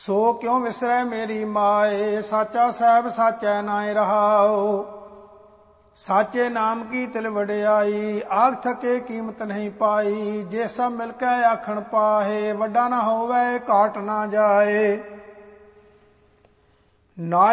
सो क्यों विसरै मेरी माए, साचा साहब साचै नाय रहाओ। साचे नाम की तिल वडियाई, आख थके कीमत नहीं पाई। जे सब मिलकै आखण पाहे, वड्डा ना होवै घाट ना जाए।